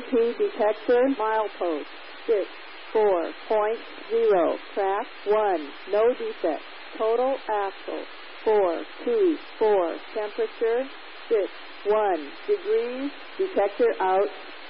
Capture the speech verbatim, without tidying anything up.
P detector milepost six four point zero. Track one. No defect. Total axle four two four. Temperature six one degrees. Detector out.